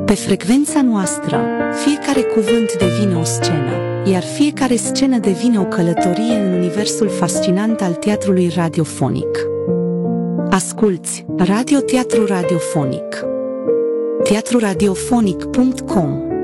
Pe frecvența noastră, fiecare cuvânt devine o scenă, iar fiecare scenă devine o călătorie în universul fascinant al teatrului radiofonic. Asculți Radio Teatru Radiofonic. teatruradiofonic.com